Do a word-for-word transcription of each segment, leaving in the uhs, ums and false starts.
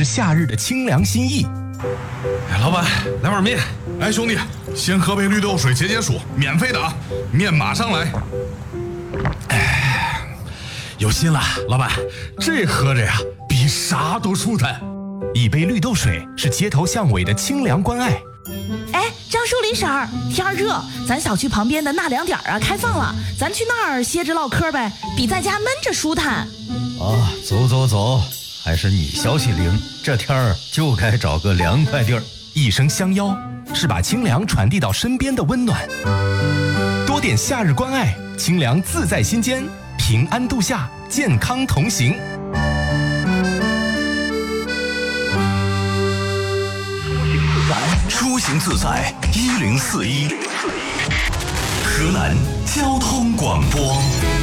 夏日的清凉心意。 哎，老板，来碗面。 哎，兄弟，先喝杯绿豆水解解暑，免费的啊，面马上来。 哎，有心了，老板，这喝着呀，比啥都舒坦。 一杯绿豆水是街头巷尾的清凉关爱。 哎，张树林婶儿，天热，咱小区旁边的纳凉点啊开放了，咱去那儿歇着唠嗑呗，比在家闷着舒坦。 啊，走走走，还是你消息灵，这天儿就该找个凉快地儿。 一声相邀，是把清凉传递到身边的温暖。多点夏日关爱，清凉自在心间，平安度夏，健康同行。 出行自在一零四一，河南交通广播。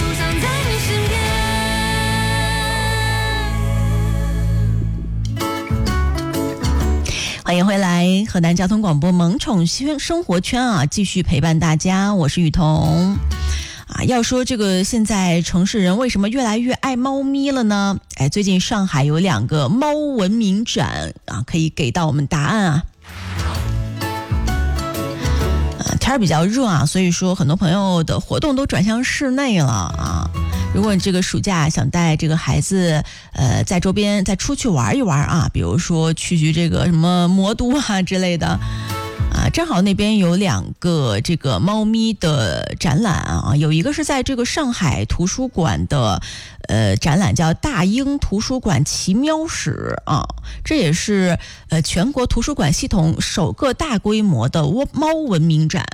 欢迎回来，河南交通广播萌宠生活圈啊，继续陪伴大家，我是雨桐。啊，要说这个现在城市人为什么越来越爱猫咪了呢？哎，最近上海有两个猫文明展啊，可以给到我们答案啊。呃，天儿比较热啊，所以说很多朋友的活动都转向室内了啊。如果你这个暑假想带这个孩子，呃，在周边再出去玩一玩啊，比如说去去这个什么魔都啊之类的。啊，正好那边有两个这个猫咪的展览啊，有一个是在这个上海图书馆的呃展览，叫大英图书馆奇喵史啊，这也是呃全国图书馆系统首个大规模的猫文明展。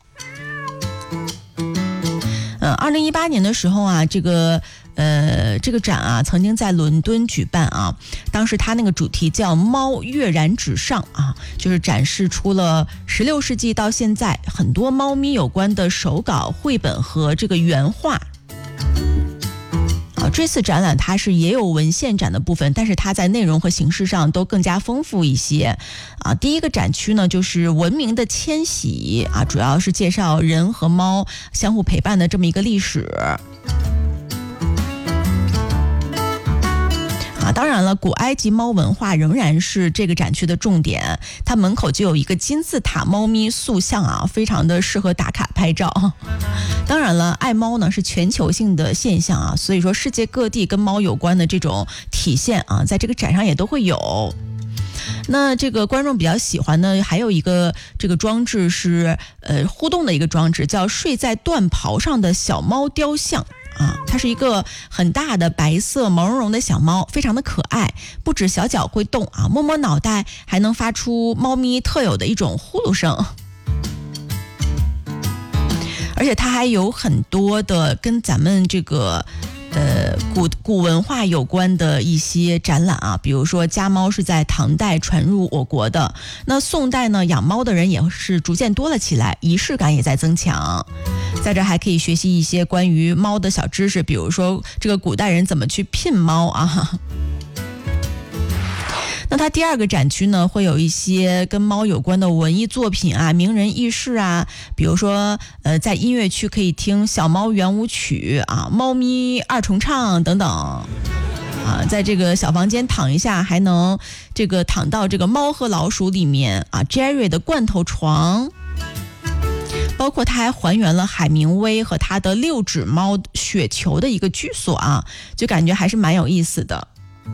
嗯，二零一八年的时候啊，这个呃这个展啊曾经在伦敦举办啊，当时它那个主题叫猫跃然纸上啊，就是展示出了十六世纪到现在很多猫咪有关的手稿、绘本和这个原画。啊，这次展览它是也有文献展的部分，但是它在内容和形式上都更加丰富一些。啊，第一个展区呢就是文明的迁徙啊，主要是介绍人和猫相互陪伴的这么一个历史。啊，当然了，古埃及猫文化仍然是这个展区的重点。它门口就有一个金字塔猫咪塑像啊，非常的适合打卡拍照。当然了，爱猫呢是全球性的现象啊，所以说世界各地跟猫有关的这种体现啊，在这个展上也都会有。那这个观众比较喜欢的还有一个这个装置是呃互动的一个装置，叫睡在缎袍上的小猫雕像。啊，它是一个很大的白色毛茸茸的小猫，非常的可爱，不止小脚会动啊，摸摸脑袋还能发出猫咪特有的一种呼噜声。而且它还有很多的跟咱们这个呃古古文化有关的一些展览啊，比如说家猫是在唐代传入我国的，那宋代呢养猫的人也是逐渐多了起来，仪式感也在增强。在这还可以学习一些关于猫的小知识，比如说这个古代人怎么去聘猫啊。那它第二个展区呢，会有一些跟猫有关的文艺作品啊、名人轶事啊，比如说呃，在音乐区可以听小猫圆舞曲啊、猫咪二重唱等等。啊，在这个小房间躺一下，还能这个躺到这个猫和老鼠里面啊 ，Jerry 的罐头床。包括它还还原了海明威和他的六指猫雪球的一个居所啊，就感觉还是蛮有意思的。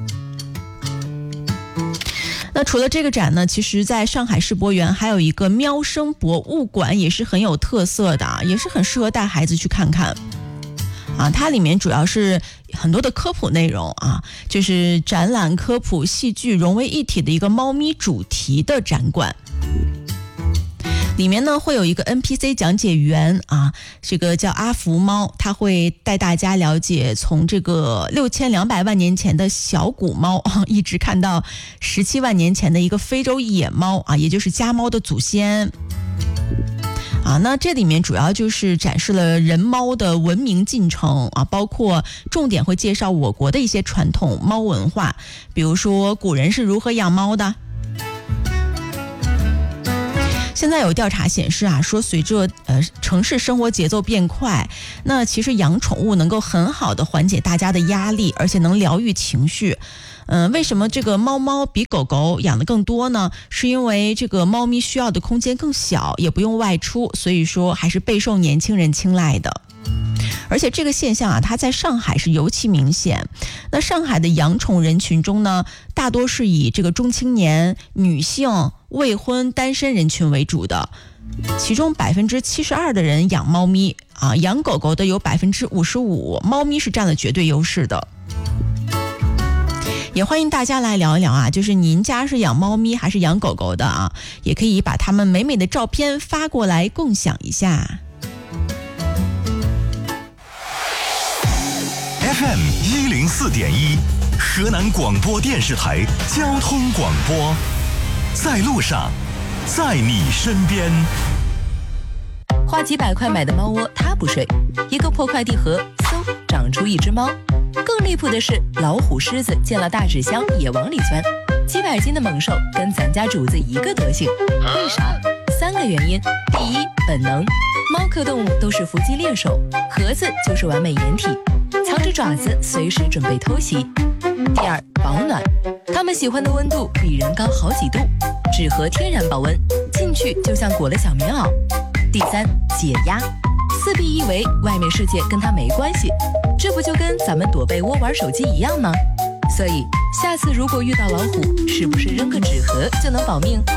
那除了这个展呢，其实在上海世博园还有一个喵声博物馆，也是很有特色的啊，也是很适合带孩子去看看啊。它里面主要是很多的科普内容啊，就是展览、科普、戏剧融为一体的一个猫咪主题的展馆。里面呢会有一个 N P C 讲解员啊，这个叫阿福猫，他会带大家了解从这个六千两百万年前的小古猫一直看到十七万年前的一个非洲野猫啊，也就是家猫的祖先啊。那这里面主要就是展示了人猫的文明进程啊，包括重点会介绍我国的一些传统猫文化，比如说古人是如何养猫的。 现在有调查显示啊，说随着呃城市生活节奏变快，那其实养宠物能够很好的缓解大家的压力，而且能疗愈情绪。嗯、呃，为什么这个猫猫比狗狗养的更多呢？是因为这个猫咪需要的空间更小，也不用外出，所以说还是备受年轻人青睐的。而且这个现象啊，它在上海是尤其明显。那上海的养宠人群中呢，大多是以这个中青年、女性、未婚、单身人群为主的，其中百分之七十二的人养猫咪啊，养狗狗的有百分之五十五，猫咪是占了绝对优势的。也欢迎大家来聊一聊啊，就是您家是养猫咪还是养狗狗的啊？也可以把他们美美的照片发过来共享一下。 F M 一零四点一，河南广播电视台交通广播，在路上，在你身边。 花几百块买的猫窝，它不睡，一个破快递盒，嗖长出一只猫。更离谱的是，老虎、狮子见了大纸箱也往里钻，几百斤的猛兽跟咱家主子一个德行，为啥？三个原因：第一，本能，猫科动物都是伏击猎手，盒子就是完美掩体，藏着爪子，随时准备偷袭。第二，保暖，它们喜欢的温度比人高好几度，纸盒天然保温，进去就像裹了小棉袄。第三，解压，四壁一围，外面世界跟它没关系，这不就跟咱们躲被窝玩手机一样吗？所以下次如果遇到老虎，是不是扔个纸盒就能保命？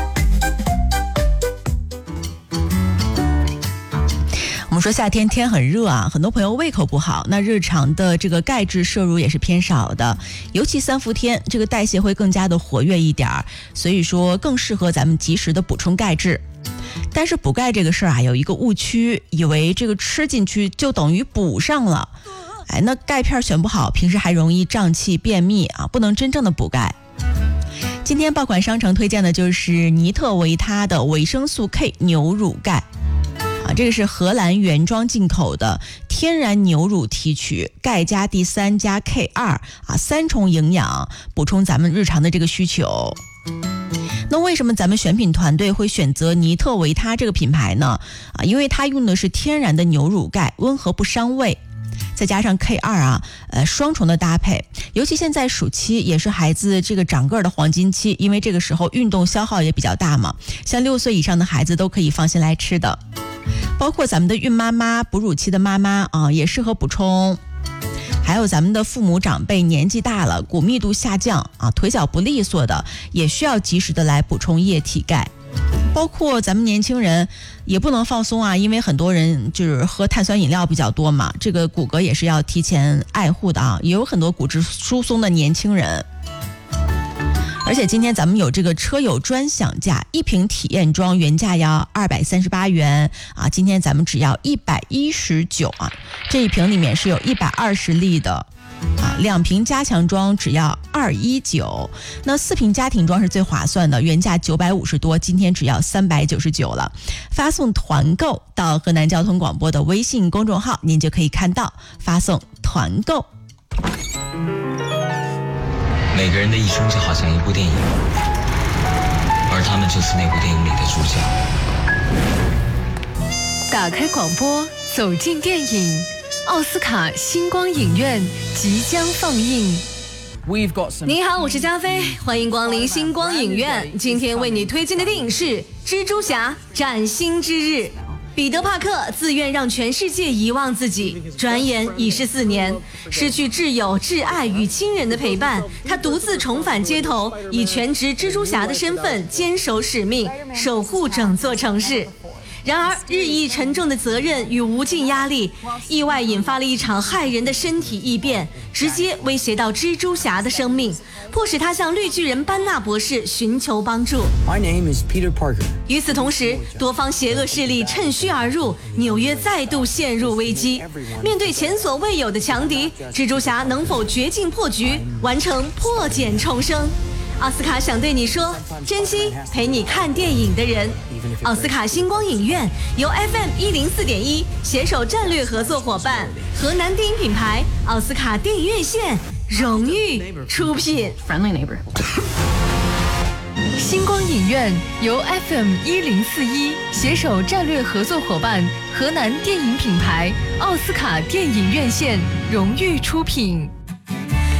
我们说夏天天很热啊，很多朋友胃口不好，那日常的这个钙质摄入也是偏少的，尤其三伏天，这个代谢会更加的活跃一点，所以说更适合咱们及时的补充钙质。但是补钙这个事儿啊，有一个误区，以为这个吃进去就等于补上了，哎，那钙片选不好，平时还容易胀气便秘啊，不能真正的补钙。今天爆款商城推荐的就是尼特维他的维生素 K 牛乳钙。啊，这个是荷兰原装进口的天然牛乳提取，钙加 D 三 加 K 二 啊，三重营养，补充咱们日常的这个需求。那为什么咱们选品团队会选择尼特维他这个品牌呢？啊，因为它用的是天然的牛乳钙，温和不伤胃，再加上 K 二 啊，呃，双重的搭配。尤其现在暑期也是孩子这个长个儿的黄金期，因为这个时候运动消耗也比较大嘛，像六岁以上的孩子都可以放心来吃的。包括咱们的孕妈妈、哺乳期的妈妈啊，也适合补充。还有咱们的父母长辈年纪大了，骨密度下降啊，腿脚不利索的，也需要及时的来补充液体钙。包括咱们年轻人也不能放松啊，因为很多人就是喝碳酸饮料比较多嘛，这个骨骼也是要提前爱护的啊，也有很多骨质疏松的年轻人。而且今天咱们有这个车友专享价，一瓶体验装原价要二百三十八元啊，今天咱们只要一百一十九啊，这一瓶里面是有一百二十粒的啊，两瓶加强装只要二一九，那四瓶家庭装是最划算的，原价九百五十多，今天只要三百九十九了。发送团购到河南交通广播的微信公众号，您就可以看到，发送团购。 每个人的一生就好像一部电影，而他们就是那部电影里的主角。 打开广播，走进电影，奥斯卡星光影院即将放映。 您好，我是加菲，欢迎光临星光影院。今天为你推荐的电影是《蜘蛛侠：崭新之日》。彼得·帕克自愿让全世界遗忘自己，转眼已是四年，失去挚友、挚爱与亲人的陪伴，他独自重返街头，以全职蜘蛛侠的身份坚守使命，守护整座城市。然而，日益沉重的责任与无尽压力，意外引发了一场骇人的身体异变，直接威胁到蜘蛛侠的生命，迫使他向绿巨人班纳博士寻求帮助。 My name is Peter Parker. 与此同时，多方邪恶势力趁虚而入，纽约再度陷入危机。面对前所未有的强敌，蜘蛛侠能否绝境破局，完成破茧重生？奥斯卡想对你说，珍惜陪你看电影的人。奥斯卡星光影院由 F M 一零四点一携手战略合作伙伴河南电影品牌奥斯卡电影院线荣誉出品。 Friendly neighbor。 星光影院由 F M 一零四一携手战略合作伙伴河南电影品牌奥斯卡电影院线荣誉出品。